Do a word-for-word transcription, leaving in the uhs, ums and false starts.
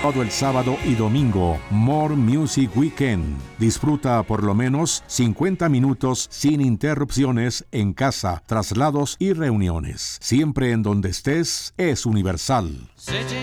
Todo el sábado y domingo, More Music Weekend. Disfruta por lo menos cincuenta minutos sin interrupciones en casa, traslados y reuniones. Siempre en donde estés, es Universal.